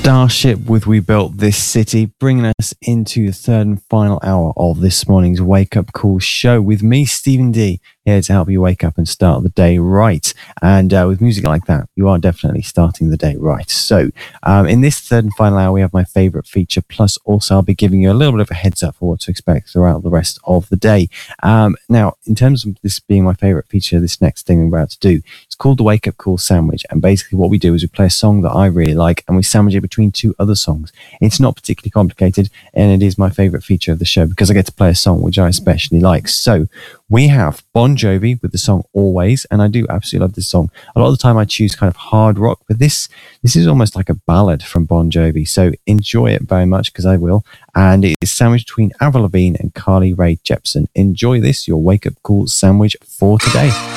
Starship with We Built This City, bringing us into the third and final hour of this morning's Wake Up Call show with me, Stephen D, here to help you wake up and start the day right. And with music like that, you are definitely starting the day right. So in this third and final hour, we have my favorite feature. Plus, also, I'll be giving you a little bit of a heads up for what to expect throughout the rest of the day. Now, in terms of this being my favorite feature, this next thing I'm about to do, it's called the Wake Up Call Sandwich. And basically what we do is we play a song that I really like and we sandwich it between two other songs. It's not particularly complicated, and it is my favorite feature of the show because I get to play a song which I especially like. So we have Bon Jovi with the song Always, and I do absolutely love this song. A lot of the time I choose kind of hard rock, but this is almost like a ballad from Bon Jovi, so enjoy it very much because I will. And it is sandwiched between Avril Lavigne and Carly Rae Jepsen. Enjoy this, your Wake Up Call sandwich for today.